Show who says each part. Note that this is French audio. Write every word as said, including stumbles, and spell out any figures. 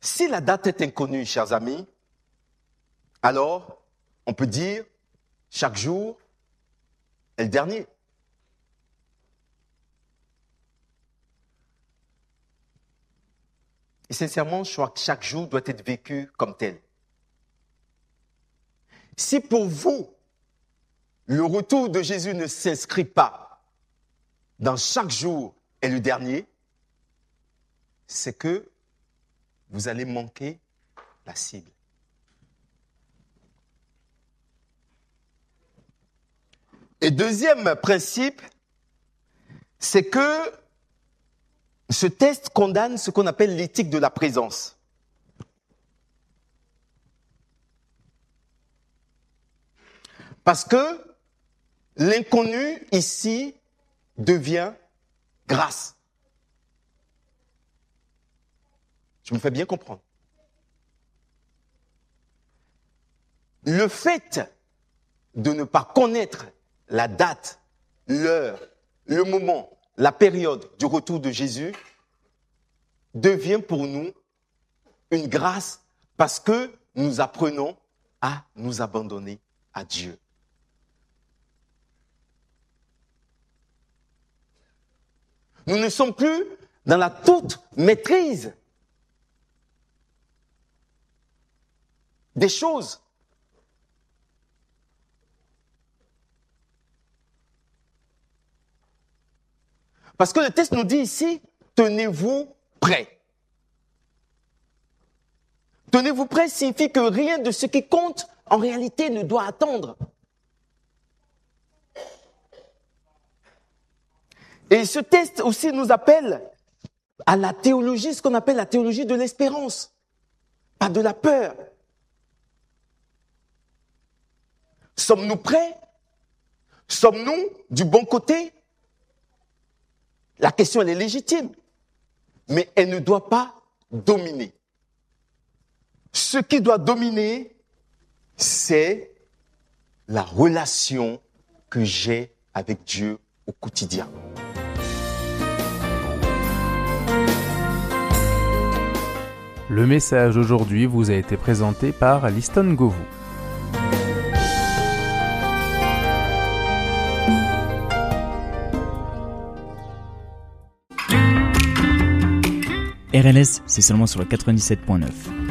Speaker 1: Si la date est inconnue, chers amis, alors on peut dire chaque jour est le dernier. Et sincèrement, je crois que chaque jour doit être vécu comme tel. Si pour vous, le retour de Jésus ne s'inscrit pas dans chaque jour est le dernier, c'est que vous allez manquer la cible. Et deuxième principe, c'est que ce test condamne ce qu'on appelle l'éthique de la présence. Parce que l'inconnu ici devient grâce. Je me fais bien comprendre. Le fait de ne pas connaître la date, l'heure, le moment, la période du retour de Jésus devient pour nous une grâce parce que nous apprenons à nous abandonner à Dieu. Nous ne sommes plus dans la toute maîtrise des choses. Parce que le texte nous dit ici, tenez-vous prêts. Tenez-vous prêts signifie que rien de ce qui compte, en réalité, ne doit attendre. Et ce texte aussi nous appelle à la théologie, ce qu'on appelle la théologie de l'espérance, pas de la peur. Sommes-nous prêts? Sommes-nous du bon côté? La question, elle est légitime, mais elle ne doit pas dominer. Ce qui doit dominer, c'est la relation que j'ai avec Dieu au quotidien.
Speaker 2: Le message d'aujourd'hui vous a été présenté par Liston Govou.
Speaker 3: R L S, c'est seulement sur le quatre-vingt-dix-sept point neuf.